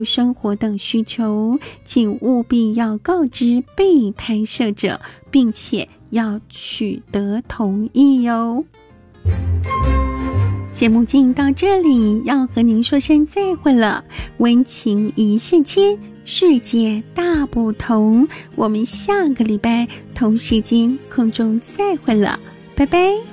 生活等需求，请务必要告知被拍摄者，并且要取得同意哟。节目进行到这里，要和您说声再会了。温情一线牵，世界大不同。我们下个礼拜同时间空中再会了，拜拜。